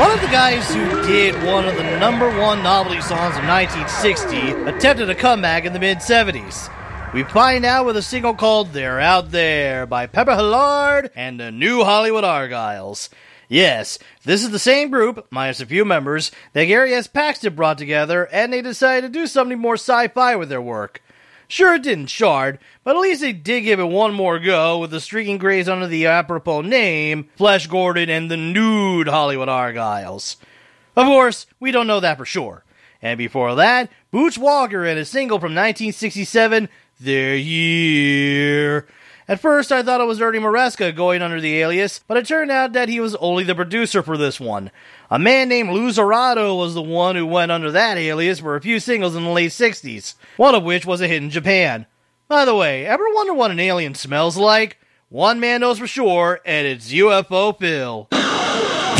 One of the guys who did one of the #1 novelty songs of 1960 attempted a comeback in the mid-70s. We find out with a single called They're Out There by Pepper Hillard and the New Hollywood Argyles. Yes, this is the same group, minus a few members, that Gary S. Paxton brought together, and they decided to do something more sci-fi with their work. Sure, it didn't chart, but at least they did give it one more go with the streaking craze under the apropos name, Flash Gordon and the Nude Hollywood Argyles. Of course, we don't know that for sure. And before that, Boots Walker and a single from 1967, They're Here. At first, I thought it was Ernie Maresca going under the alias, but it turned out that he was only the producer for this one. A man named Lou Zerato was the one who went under that alias for a few singles in the late 60s, one of which was a hit in Japan. By the way, ever wonder what an alien smells like? One man knows for sure, and it's UFO Phil.